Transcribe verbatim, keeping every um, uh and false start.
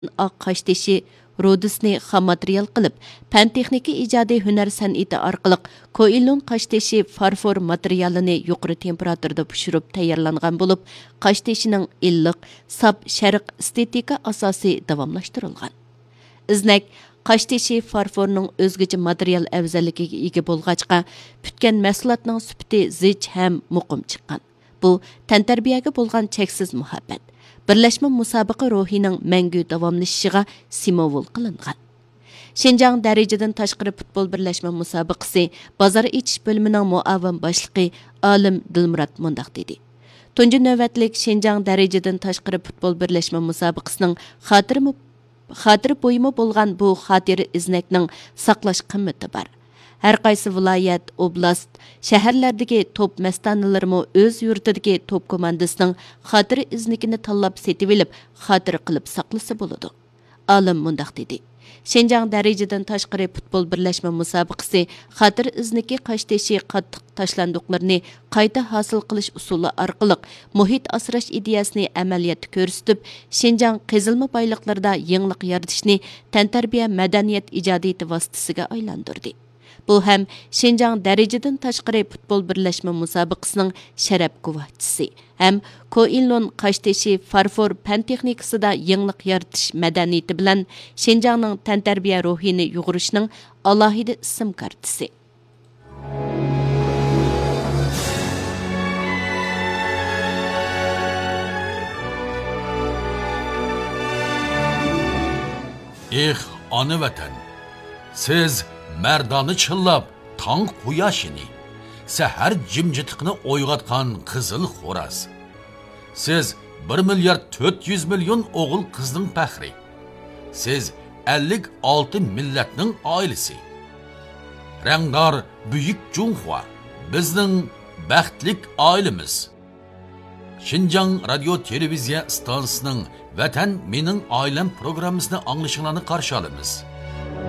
oq qashtishi rodisni xam material qilib, pan texnika ijodiy hunar san'ati orqali koilon qashtishi farfor materialini yuqori temperaturada pishirib tayyorlangan bo'lib, qashtishining illiq, sap sharq estetika asosi davomlashtirilgan. Iznak qashtishi farforning o'zgacha material afzalligiga ega bo'lg'achqa, putgan mahsulotning sifati zich ham muqim chiqqan. Bu tantarbiyaga bo'lgan cheksiz muhabbat, birlashma musobaqa ruhining mangu davomlashishiga simvol qilingan. Şinjan darajadan tashqari futbol birlashma musobaqasi bozor etish bo'limining muavin boshlig'i Olim Dilmurod mundaq dedi. Tunji navbatlik Şinjan darajadan tashqari futbol birlashma musobaqasining xotirmi xotir bo'yimi bo'lgan bu xotira iznakning saqlash qimmati bor. Har qaysi viloyat, oblast, shaharlardagi top mastanlarimi o'z yurtidagi top komandasining xotira iznikini tanlab setib olib, xotir qilib saqlasa bo'ladi. Olim mundaq dedi. Şinjan darajadan tashqari futbol birlashma musobaqasi xotir izniki qashtishi qattiq tashlandiqlarni qayta hosil qilish usuli orqali muhit asrash ideyasini amaliyotda ko'rsatib, Şinjan qazilma boyliqlarida yangilik yaratishni tantarbiya madaniyat ijodiyati vositasiga aylantirdi. Bu ham Şinjan darajadan tashqari futbol birlashma musobaqasining sharaf guvohchisi. Ham Koilon qashtishi farfor pan texnikasida yangilik yaratish madaniyati bilan Şinjanning tantarbiya ruhini yug'urishning alohida ism kartasi. Eh, ona vatan, siz merdani chillab, tong quyoshini, sahar jimjitiqni o'yg'atgan qizil xo'raz. Siz bir milyard to'rt yuz million o'g'il qizning faxri. Siz ellik olti millatning oilasi. Rangdor buyuk Junxua bizning baxtlik oilamiz. Şinjan radio televiziya stansiyasining Vatan mening oilam programmasini anglishingizni qarshi olamiz.